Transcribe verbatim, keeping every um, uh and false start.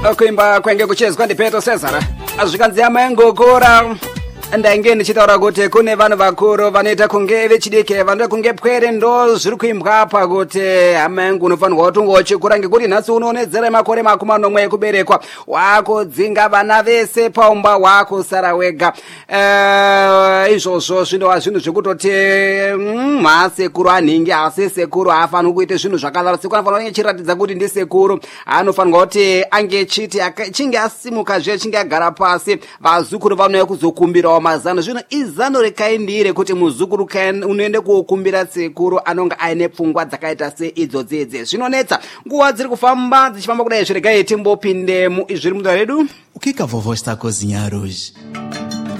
kuimba kwenge kuchezwa ndiPeto Cesar azvikanzi amangokora ndange ndichitaura kuti kune vanhu vakuru vanoita kunge vechidike vanoita kunge pwere ndo zviri kuimbwa apa kuti amangu unofanirwa kuti unge uchikura ngekuti nhasi unoonedzera makore makumi manomwe ekuberekwa wakudzinga vana vese paumba wakusara wega. Uh, izvozvo zvinova zvinhu zvekutoti mm, masekuru anhingi asi sekuru haafaniri kuita zvinhu zvakadaro. Sekuru anofanira kunge achiratidza kuti ndisekuru, anofanirwa kuti ange chiti chinge asimukazve chinge agara pasi vazukuru vanouya kuzokumbirawo mazano. Zvino izano rekaindire kuti muzukuru unoende kuokumbira sekuru anonga aine pfungwa dzakaita seidzodzi. Zvinonetsa nguva dziri kufamba dzichifamba kudai zviregai timbopinde muizviri mudare redu. O que que a vovó está a cozinhar hoje?